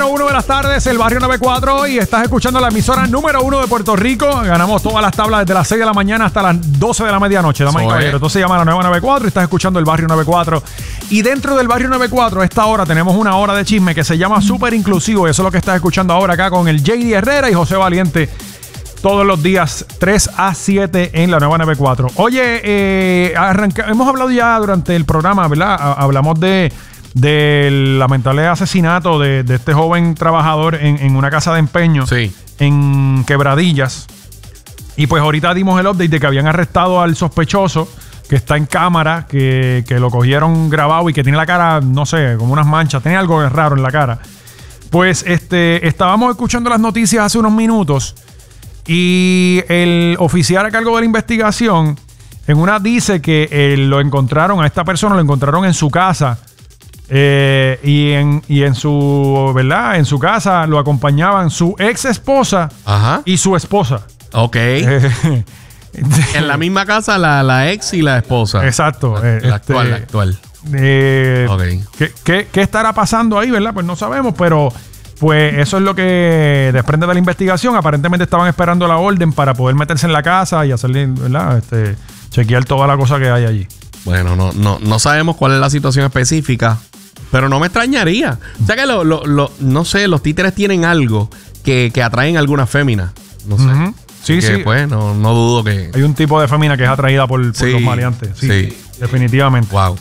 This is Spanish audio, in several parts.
número 1 de las tardes, el Barrio 94, y estás escuchando la emisora número 1 de Puerto Rico. Ganamos todas las tablas desde las 6 de la mañana hasta las 12 de la medianoche, damas y caballeros. Entonces se llama la nueva 94 y estás escuchando el Barrio 94. Y dentro del Barrio 94, a esta hora, tenemos una hora de chisme que se llama Súper Inclusivo. Y eso es lo que estás escuchando ahora acá con el JD Herrera y José Valiente. Todos los días, 3 a 7 en la nueva 94. Oye, hemos hablado ya durante el programa, ¿verdad? Hablamos del lamentable asesinato de este joven trabajador en una casa de empeño en Quebradillas. Y pues ahorita dimos el update de que habían arrestado al sospechoso que está en cámara, que lo cogieron grabado y que tiene la cara, no sé, como unas manchas, tiene algo raro en la cara. Pues estábamos escuchando las noticias hace unos minutos y el oficial a cargo de la investigación en una dice que lo encontraron a esta persona, lo encontraron en su casa. Y en su, ¿verdad? En su casa lo acompañaban su ex esposa y su esposa. Ok. En la misma casa la ex y la esposa. Exacto. La actual. Okay. ¿Qué estará pasando ahí, verdad? Pues no sabemos, pero pues eso es lo que desprende de la investigación. Aparentemente estaban esperando la orden para poder meterse en la casa y hacerle, ¿verdad? Chequear toda la cosa que hay allí. Bueno, no sabemos cuál es la situación específica, pero no me extrañaría. O sea que no sé, los títeres tienen algo que atraen a algunas féminas. No sé. Sí, que, sí. Pues no dudo que... Hay un tipo de fémina que es atraída por los maleantes. Sí, definitivamente. Wow.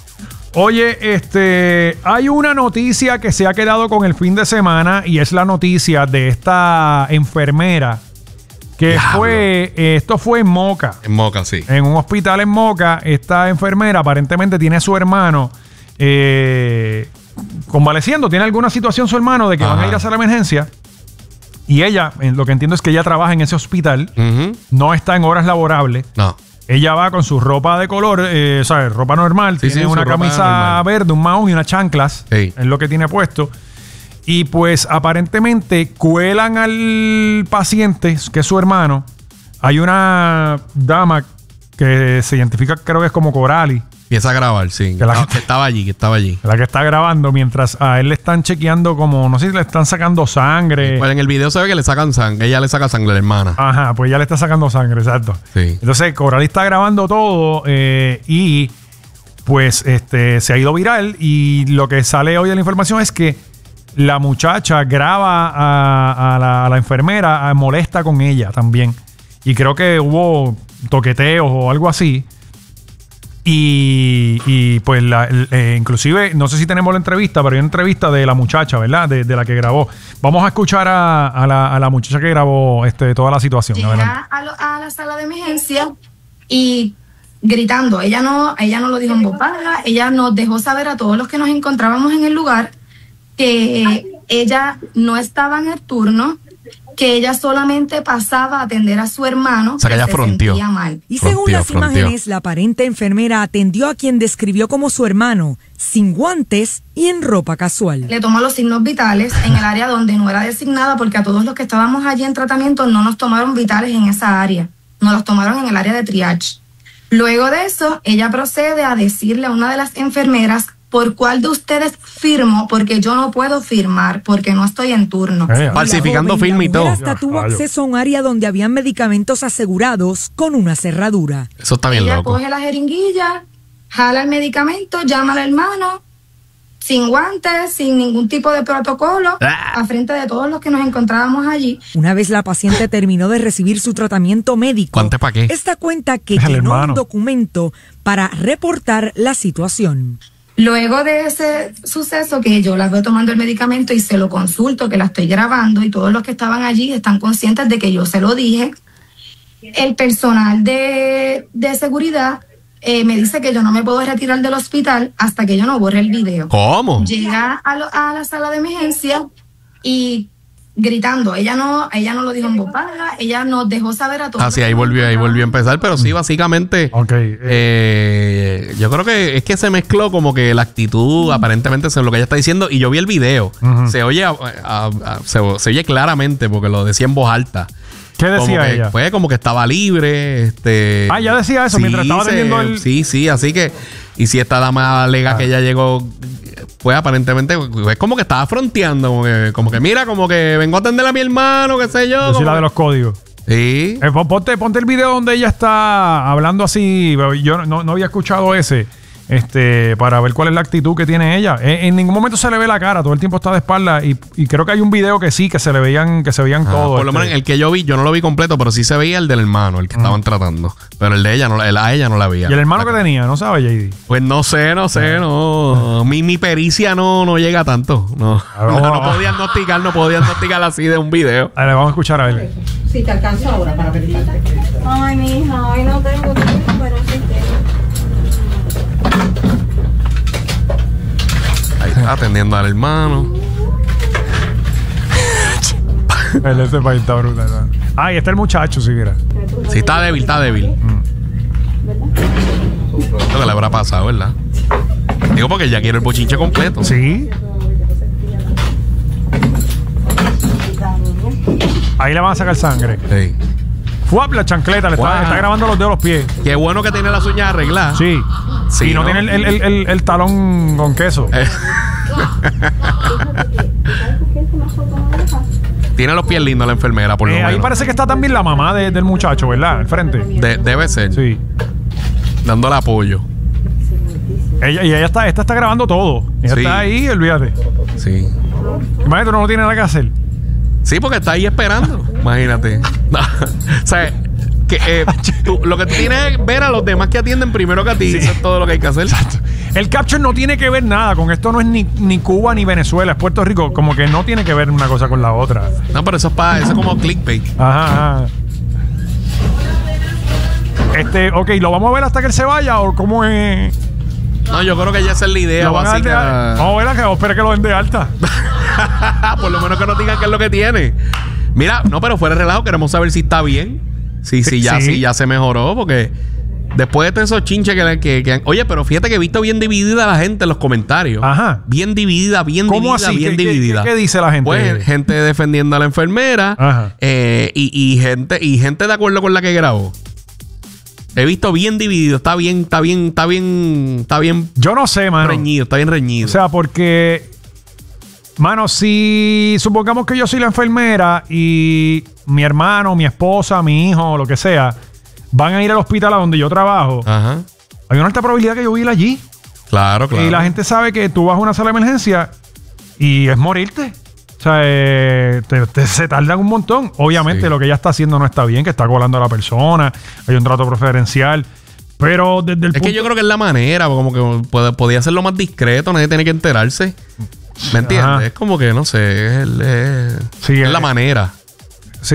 Oye, hay una noticia que se ha quedado con el fin de semana y es la noticia de esta enfermera que esto fue en Moca. En Moca, sí. En un hospital en Moca, esta enfermera aparentemente tiene a su hermano convaleciendo. Tiene alguna situación su hermano de que van a ir a hacer la emergencia. Y ella, lo que entiendo es que ella trabaja en ese hospital. No está en horas laborables. No. Ella va con su ropa de color, ¿sabes? Ropa normal. Tiene una camisa verde, un mahón y unas chanclas. Es lo que tiene puesto. Y pues aparentemente cuelan al paciente, que es su hermano. Hay una dama que se identifica, creo que es como Corali. Empieza a grabar, sí. Que estaba allí. La que está grabando mientras a él le están chequeando como, no sé si le están sacando sangre. Pues en el video se ve que le sacan sangre. Ella le saca sangre a la hermana. Ajá, pues ella le está sacando sangre, exacto. Sí. Entonces Corali está grabando todo y pues se ha ido viral. Y lo que sale hoy de la información es que la muchacha graba a la enfermera, molesta con ella también. Y creo que hubo toqueteos o algo así. Y pues inclusive, no sé si tenemos la entrevista, pero hay una entrevista de la muchacha, ¿verdad? De la que grabó. Vamos a escuchar a la muchacha que grabó toda la situación. Llegué a la sala de emergencia y gritando. Ella no lo dijo en voz baja. Ella nos dejó saber a todos los que nos encontrábamos en el lugar que ella no estaba en el turno, que ella solamente pasaba a atender a su hermano, o sea, que ella sentía mal. Y según las imágenes, la aparente enfermera atendió a quien describió como su hermano, sin guantes y en ropa casual. Le tomó los signos vitales en el área donde no era designada, porque a todos los que estábamos allí en tratamiento no nos tomaron vitales en esa área, nos los tomaron en el área de triage. Luego de eso, ella procede a decirle a una de las enfermeras: ¿por cuál de ustedes firmo? Porque yo no puedo firmar, porque no estoy en turno. Falsificando firma y todo. Hasta tuvo acceso a un área donde habían medicamentos asegurados con una cerradura. Eso está bien loco. Ella coge la jeringuilla, jala el medicamento, llama al hermano, sin guantes, sin ningún tipo de protocolo, a frente de todos los que nos encontrábamos allí. Una vez la paciente terminó de recibir su tratamiento médico, ¿guantes para qué? Esta cuenta que llenó un documento para reportar la situación. Luego de ese suceso, que yo la veo tomando el medicamento y se lo consulto, que la estoy grabando y todos los que estaban allí están conscientes de que yo se lo dije, el personal de seguridad me dice que yo no me puedo retirar del hospital hasta que yo no borre el video. ¿Cómo? Llega a la sala de emergencia y gritando. Ella no lo dijo en voz baja. Ella nos dejó saber a todos. Sí, ahí volvió a empezar. Pero sí, básicamente yo creo que es que se mezcló como que la actitud, aparentemente es lo que ella está diciendo. Y yo vi el video. Se oye se oye claramente porque lo decía en voz alta. ¿Qué decía ella? Fue como que estaba libre. Ya decía eso mientras estaba teniendo el... Sí, así que Y si esta dama alega que ella llegó, pues aparentemente es como que estaba fronteando, como que mira, como que vengo a atender a mi hermano, qué sé yo. Sí, la de los códigos. Sí. Ponte el video donde ella está hablando así. Yo no había escuchado ese. Para ver cuál es la actitud que tiene ella. En ningún momento se le ve la cara, todo el tiempo está de espalda y creo que hay un video que sí, que se veían todos. Por lo menos el que yo vi, yo no lo vi completo, pero sí se veía el del hermano, el que estaban tratando. Pero el de ella, a ella no la veía. ¿Y el hermano que tenía? ¿No sabe, JD? Pues no sé. Mi pericia no llega tanto. No puedo diagnosticar así de un video. Dale, vamos a escuchar a ver. Si te alcanzo ahora para verificarte. Ay, mija, hoy no tengo tiempo, pero sí tengo. Ahí está atendiendo al hermano. Ese país está brutal, ¿no? Ah, y está el muchacho, si mira. Sí, está débil. Lo que le habrá pasado, ¿verdad? Digo porque ya quiere el bochinche completo. Sí. Ahí le van a sacar sangre. Sí. ¡Fuap! La chancleta, le está grabando los dedos a los pies. Qué bueno que tiene las uñas arregladas. Sí. Sí, y no tiene el talón con queso. Tiene los pies lindos la enfermera, por lo menos. Ahí parece que está también la mamá del muchacho, ¿verdad? Al frente. Debe ser. Sí. Dándole apoyo. Ella está grabando todo. Ella está ahí, olvídate. Sí. Imagínate, no tiene nada que hacer. Sí, porque está ahí esperando. Imagínate. O sea, lo que tú tienes es ver a los demás que atienden primero que a ti. Sí. Eso es todo lo que hay que hacer. Exacto. El capture no tiene que ver nada. Con esto no es ni Cuba ni Venezuela. Es Puerto Rico. Como que no tiene que ver una cosa con la otra. No, pero eso es como clickbait. Ajá. Ok, ¿lo vamos a ver hasta que él se vaya o cómo es? No, yo creo que ya esa es la idea básica. Vamos a ver espera que lo den de alta. Por lo menos que nos digan qué es lo que tiene. Mira, no, pero fuera de relajo, queremos saber si está bien. Si ya se mejoró, porque después de todos esos chinches que oye, pero fíjate que he visto bien dividida la gente en los comentarios. Ajá. Bien dividida. ¿Cómo así? Dividida. ¿Qué dice la gente? Pues gente defendiendo a la enfermera. Ajá. Y gente de acuerdo con la que grabó. He visto bien dividido. Está bien. Yo no sé, mano. Reñido, está bien reñido. O sea, porque, mano, si supongamos que yo soy la enfermera y mi hermano, mi esposa, mi hijo, lo que sea, van a ir al hospital a donde yo trabajo, ajá, hay una alta probabilidad que yo vaya allí. Claro. Y la gente sabe que tú vas a una sala de emergencia y es morirte. O sea, se tardan un montón. Obviamente lo que ella está haciendo no está bien, que está colando a la persona, hay un trato preferencial. Pero desde el punto... que yo creo que es la manera, como que podía hacerlo más discreto, nadie tiene que enterarse. ¿Me entiendes? Ajá. Es como que, no sé, es la manera. Sí.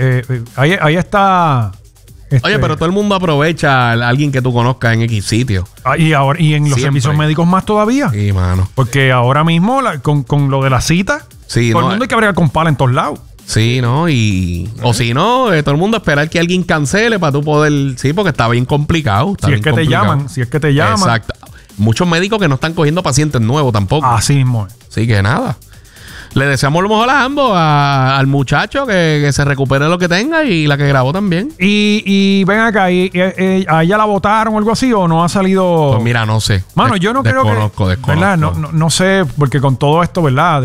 Ahí está... Oye, pero todo el mundo aprovecha a alguien que tú conozcas en X sitio. Y en los servicios médicos más todavía. Sí, mano. Porque ahora mismo, con lo de la cita, todo el mundo hay que bregar con pala en todos lados. Sí, ¿no? O si no, todo el mundo esperar que alguien cancele para tú poder... Sí, porque está bien complicado. Si es que te llaman. Exacto. Muchos médicos que no están cogiendo pacientes nuevos tampoco. Así mismo. Sí, que nada. Le deseamos lo mejor a ambos, al muchacho que se recupere lo que tenga y la que grabó también. Y ven acá, ¿a ella la votaron o algo así o no ha salido? Pues mira, no sé. Mano, yo no creo que... Desconozco. ¿Verdad? No sé, porque con todo esto, ¿verdad?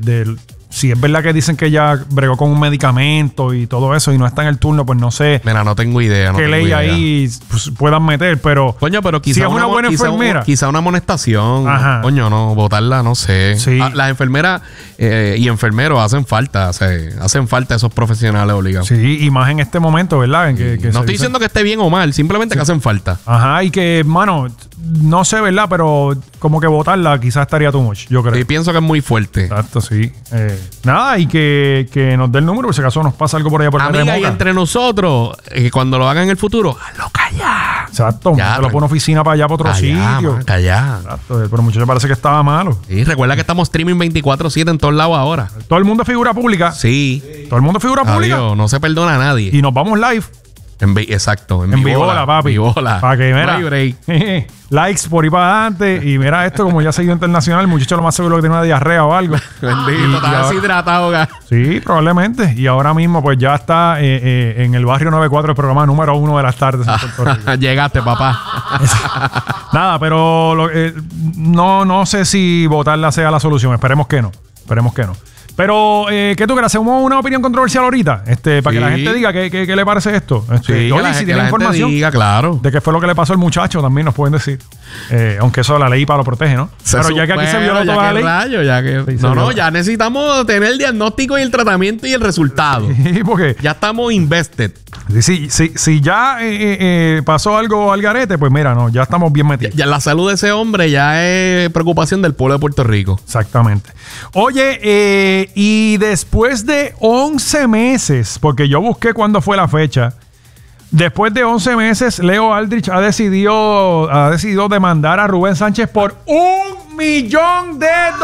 Si es verdad que dicen que ella bregó con un medicamento y todo eso y no está en el turno, pues no sé. Mira, no tengo idea. Qué ley ahí pues, puedan meter, pero... Coño, pero quizá si es una buena enfermera. Quizá una amonestación. Ajá. Coño, no, votarla, no sé. Sí. Las enfermeras y enfermeros hacen falta. Hacen falta esos profesionales obligados. Sí, y más en este momento, ¿verdad? En que no estoy diciendo que esté bien o mal, simplemente que hacen falta. Ajá, y que, mano, no sé, ¿verdad? Pero como que votarla quizás estaría too much, yo creo. Sí, pienso que es muy fuerte. Exacto, sí. Nada, y que nos dé el número, por si acaso nos pasa algo por allá por la amiga, y entre nosotros, cuando lo hagan en el futuro, hazlo callar. Exacto, ya, lo pone oficina para allá, para otro sitio. Callar. Exacto, pero muchacho parece que estaba malo. Sí, recuerda que estamos streaming 24/7 en todos lados ahora. Todo el mundo es figura pública. Sí. Todo el mundo es figura pública. No se perdona a nadie. Y nos vamos live. Exacto. En Vibola, papi. Vibola. Para que, mira, likes por ahí para adelante. Y mira esto, como ya se dio internacional, el muchacho lo más seguro que tiene una diarrea o algo. Bendito, está deshidratado, ¿verdad? Sí, probablemente. Y ahora mismo, pues ya está en el Barrio 94, el programa número 1 de las tardes en Puerto Rico. Llegaste, papá. Nada, pero no sé si votarla sea la solución. Esperemos que no. Pero, ¿qué tú crees? ¿Hacemos una opinión controversial ahorita? Para que la gente diga qué le parece esto. Sí, oye, si tiene información diga, claro, de qué fue lo que le pasó al muchacho, también nos pueden decir. Aunque eso la ley para lo protege, ¿no? Pero ya que aquí se violó toda la ley. Ya necesitamos tener el diagnóstico y el tratamiento y el resultado. Sí, porque ya estamos invested. Si ya pasó algo al garete, pues mira, ya estamos bien metidos. Ya la salud de ese hombre ya es preocupación del pueblo de Puerto Rico. Exactamente. Oye, y después de 11 meses, porque yo busqué cuándo fue la fecha, después de 11 meses, Leo Aldrich ha decidido demandar a Rubén Sánchez por $1 millón.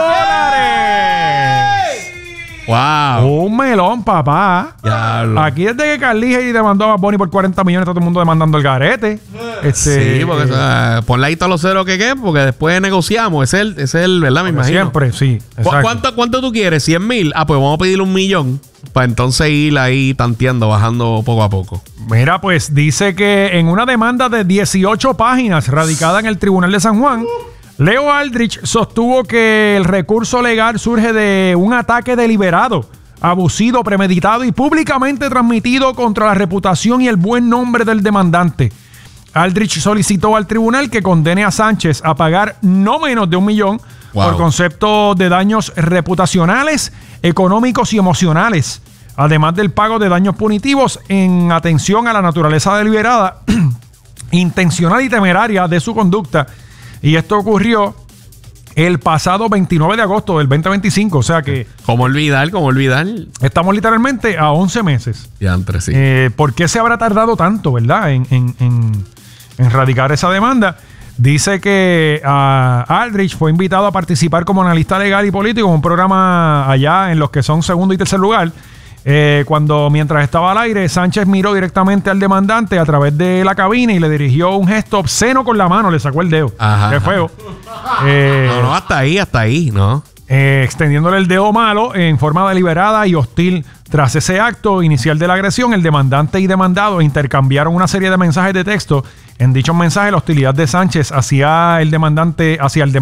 ¡Wow! Un melón, papá. Diablo. Aquí desde que Carly demandó a Bad Bunny por 40 millones, está todo el mundo demandando el garete. Sí, porque ponle ahí todos los ceros porque después negociamos. Es el ¿verdad? Me imagino. Siempre, sí. ¿Cuánto tú quieres? ¿100,000? Pues vamos a pedirle $1 millón. Para entonces ir ahí tanteando, bajando poco a poco. Mira, pues dice que en una demanda de 18 páginas radicada en el Tribunal de San Juan, Leo Aldrich sostuvo que el recurso legal surge de un ataque deliberado, abusivo, premeditado y públicamente transmitido contra la reputación y el buen nombre del demandante. Aldrich solicitó al tribunal que condene a Sánchez a pagar no menos de $1 millón por concepto de daños reputacionales, económicos y emocionales, además del pago de daños punitivos en atención a la naturaleza deliberada, intencional y temeraria de su conducta. Y esto ocurrió el pasado 29 de agosto del 2025. O sea que... ¿Cómo olvidar? Estamos literalmente a 11 meses. Diantre, sí. ¿Por qué se habrá tardado tanto, verdad, en radicar esa demanda? Dice que Aldrich fue invitado a participar como analista legal y político en un programa allá en los que son segundo y tercer lugar. Mientras estaba al aire, Sánchez miró directamente al demandante a través de la cabina y le dirigió un gesto obsceno con la mano, le sacó el dedo. Ajá, qué feo. Hasta ahí, ¿no? Extendiéndole el dedo malo en forma deliberada y hostil. Tras ese acto inicial de la agresión, el demandante y demandado intercambiaron una serie de mensajes de texto. En dichos mensajes, la hostilidad de Sánchez hacia el demandante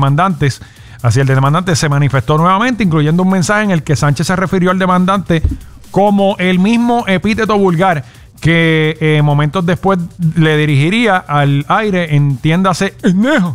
se manifestó nuevamente, incluyendo un mensaje en el que Sánchez se refirió al demandante como el mismo epíteto vulgar que momentos después le dirigiría al aire, entiéndase, ¡ennejo!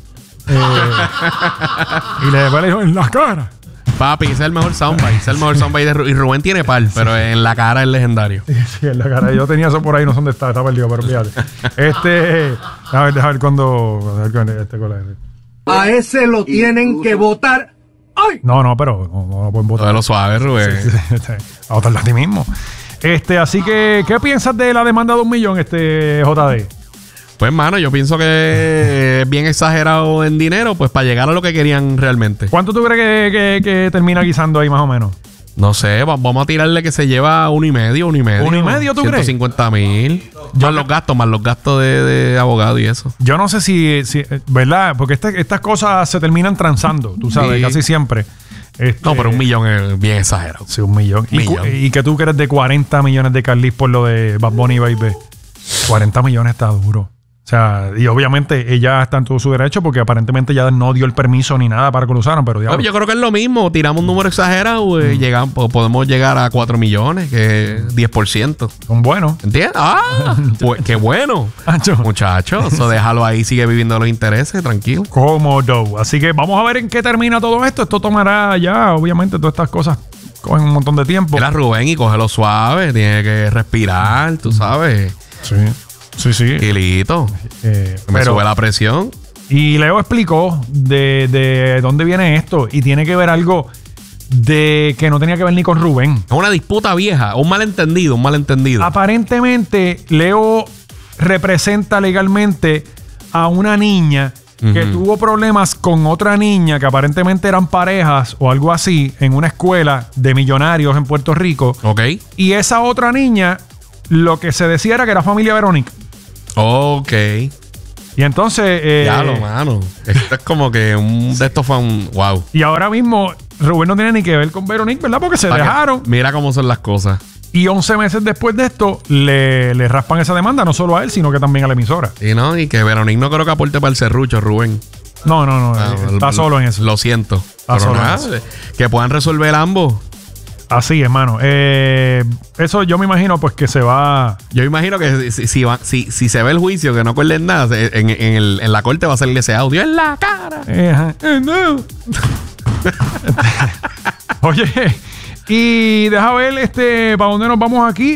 Y le dijo en la cara. Papi, ese es el mejor soundbite. Y Rubén tiene par, pero en la cara es legendario. Sí, en la cara. Yo tenía eso por ahí, no sé dónde está perdido, pero fíjate. A ver cuando a ese lo tienen que votar. ¡Ay! No, pero no lo pueden votar. Todo lo suave, Rubén. A votarlo a ti mismo. Así que, ¿qué piensas de la demanda de $1 millón, JD? Pues, mano, yo pienso que es bien exagerado en dinero, pues para llegar a lo que querían realmente. ¿Cuánto tú crees que termina guisando ahí más o menos? No sé, vamos a tirarle que se lleva $1.5 millón. ¿1.5 tú crees? 150,000. Más los gastos de abogado y eso. Yo no sé si ¿verdad? Porque estas cosas se terminan transando, tú sabes, sí. Casi siempre. No, pero $1 millón es bien exagerado. Sí, $1 millón. ¿Y que tú crees de 40 millones de Carlis por lo de Bad Bunny Baby? 40 millones está duro. O sea, y obviamente ella está en todo su derecho porque aparentemente ya no dio el permiso ni nada para que lo usaran, pero yo creo que es lo mismo. Tiramos un número exagerado, podemos llegar a 4 millones, que es 10%. Son buenos. ¿Entiendes? Pues, qué bueno. Muchachos, eso déjalo ahí, sigue viviendo los intereses, tranquilo. Cómodo. Así que vamos a ver en qué termina todo esto. Esto tomará ya, obviamente, todas estas cosas cogen un montón de tiempo. Era Rubén y cógelo suave, tiene que respirar, tú sabes. Sí. Y listo. Me sube la presión. Y Leo explicó de dónde viene esto. Y tiene que ver algo de que no tenía que ver ni con Rubén. Es una disputa vieja, un malentendido. Aparentemente, Leo representa legalmente a una niña que tuvo problemas con otra niña que aparentemente eran parejas o algo así en una escuela de millonarios en Puerto Rico. Ok. Y esa otra niña lo que se decía era que era familia Veronique. Ok. Y entonces... Ya lo, mano. Esto es como que un de estos fue un... Wow. Y ahora mismo Rubén no tiene ni que ver con Veronique, ¿verdad? Porque se dejaron. Mira cómo son las cosas. Y 11 meses después de esto, le raspan esa demanda, no solo a él, sino que también a la emisora. Y no, y que Veronique no creo que aporte para el serrucho, Rubén. No, está solo en eso. Lo siento. Está pero solo nada, en eso. que puedan resolver ambos. Así, hermano. Eso yo me imagino pues que se va... Yo imagino que si se ve el juicio, que no acuerden nada, en la corte va a salir ese audio en la cara. No. Oye, y deja ver para dónde nos vamos aquí.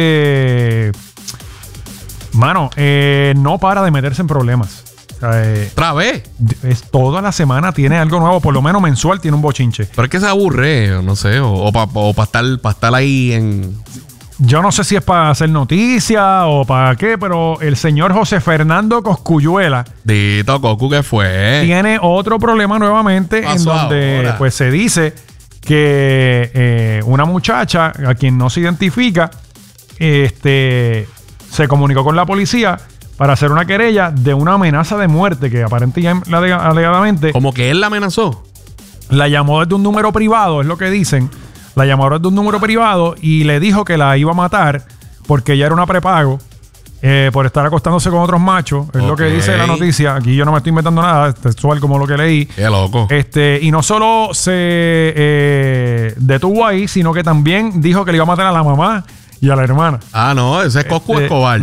Mano, no para de meterse en problemas. ¿Otra vez? Toda la semana tiene algo nuevo, por lo menos mensual tiene un bochinche. Pero es que se aburre, no sé, o para estar ahí en... Yo no sé si es para hacer noticia o para qué, pero el señor José Fernando Cosculluela Dito Cocu, ¿qué fue? tiene otro problema nuevamente en donde ahora pues se dice que una muchacha a quien no se identifica se comunicó con la policía para hacer una querella de una amenaza de muerte que aparentemente alegadamente... ¿Como que él la amenazó? La llamó desde un número privado, es lo que dicen. La llamó desde un número privado y le dijo que la iba a matar porque ella era una prepago por estar acostándose con otros machos. Es lo que dice la noticia. Aquí yo no me estoy inventando nada. Esto es como lo que leí. Qué loco. Y no solo se detuvo ahí, sino que también dijo que le iba a matar a la mamá y a la hermana. Ah, no. Ese es Coscu Escobar.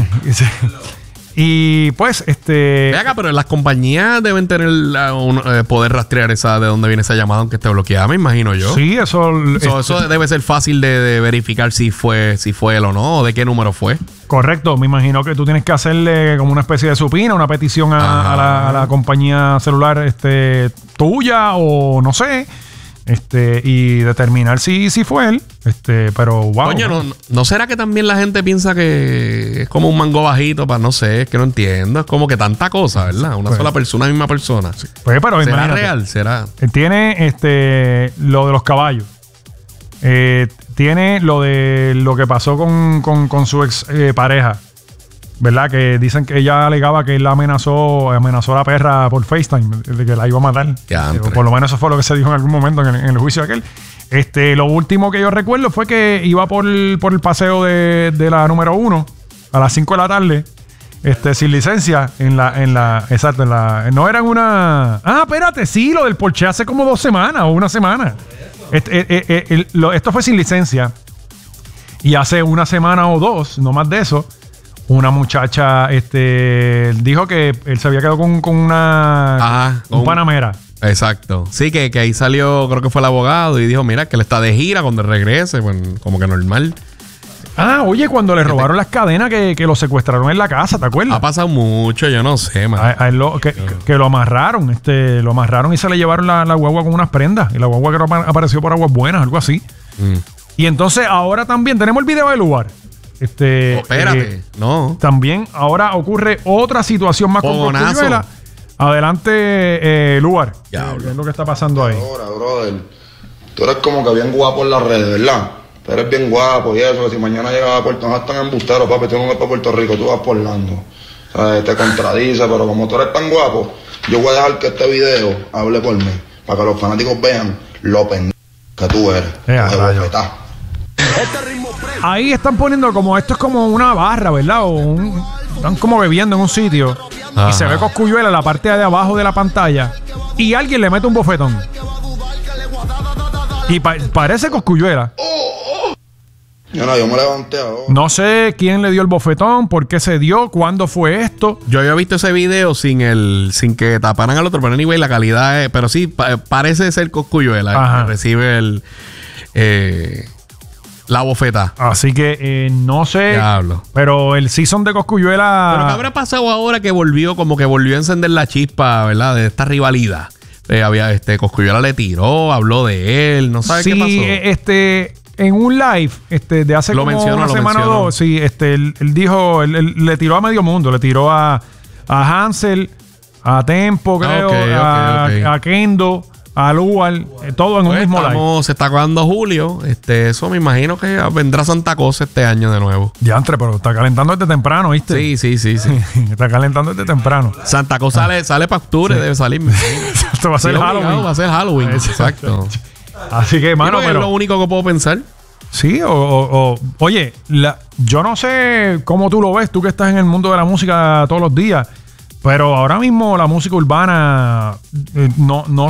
Y pues, Ve acá, pero las compañías deben tener poder rastrear de dónde viene esa llamada, aunque esté bloqueada, me imagino yo. Sí, eso debe ser fácil de verificar si fue él o no, o de qué número fue. Correcto, me imagino que tú tienes que hacerle como una especie de supina, una petición a la compañía celular tuya o no sé. Y determinar si fue él. Pero wow. Coño, ¿no será que también la gente piensa que es como un mango bajito para no sé? Es que no entiendo. Es como que tanta cosa, ¿verdad? Una sola persona, misma persona. Sí. Pues, pero ¿será real? ¿Será? Tiene lo de los caballos. Tiene lo de lo que pasó con su ex pareja. ¿Verdad? Que dicen que ella alegaba que él amenazó a la perra por FaceTime, de que la iba a matar. Por lo menos eso fue lo que se dijo en algún momento en el juicio aquel. Lo último que yo recuerdo fue que iba por el paseo de la número 1 a las 5 de la tarde, sin licencia, exacto, no eran una... Ah, espérate, sí, lo del Porsche hace como 2 semanas o una semana. Esto fue sin licencia. Y hace una semana o 2, no más de eso, una muchacha dijo que él se había quedado con una Panamera. Exacto. Sí, que ahí salió, creo que fue el abogado y dijo, mira, que él está de gira cuando regrese, pues, como que normal. Ah, oye, cuando le robaron las cadenas que lo secuestraron en la casa, ¿te acuerdas? Ha pasado mucho, yo no sé, man. Que lo amarraron, lo amarraron y se le llevaron la guagua con unas prendas. Y la guagua que apareció por Aguas Buenas, algo así. Y entonces ahora también tenemos el video del lugar. Espérate, no. También ahora ocurre otra situación más con Cosculluela. Adelante, lugar. ¿Qué es lo que está pasando ahí? Ahora, brother, tú eres como que bien guapo en las redes, ¿verdad? Tú eres bien guapo y eso, que si mañana llegas a Puerto Rico, no están embusteros, papi, tú no vas para Puerto Rico, tú vas por Orlando. O sea, te contradice, pero como tú eres tan guapo, yo voy a dejar que este video hable por mí, para que los fanáticos vean lo pendejo que tú eres. Ahí están poniendo como esto es como una barra, ¿verdad? Están como bebiendo en un sitio. Ajá. Y se ve Cosculluela en la parte de abajo de la pantalla y alguien le mete un bofetón. Y parece Cosculluela. Yo me levanté ahora. No sé quién le dio el bofetón, por qué se dio, cuándo fue esto. Yo había visto ese video sin que taparan al otro, pero anyway, la calidad pero sí, parece ser Cosculluela que recibe la bofeta. Así que no sé. Diablo. Pero el season de Cosculluela. Pero ¿qué habrá pasado ahora que volvió a encender la chispa, ¿verdad? De esta rivalidad. Cosculluela le tiró, habló de él, no sabe qué pasó. En un live de hace como una semana o dos, sí, él dijo, él le tiró a medio mundo, le tiró a Hansel, a Tempo, creo, a Kendo, al UAL, todo en un mismo live. Se está acabando julio. Eso me imagino que vendrá Santa Cosa este año de nuevo. Diantre, pero está calentando desde temprano, ¿viste? Sí. Está calentando desde temprano. Santa Cosa sale para octubre, debe salir. Esto va a ser Halloween. Va a ser Halloween, exacto. Así que, mano, pero es lo único que puedo pensar. Sí, oye, yo no sé cómo tú lo ves, tú que estás en el mundo de la música todos los días, pero ahora mismo la música urbana no